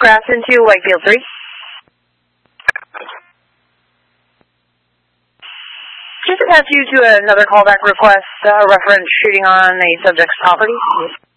Grass into Whitefield 3. Just attach you to another callback request, reference shooting on a subject's property.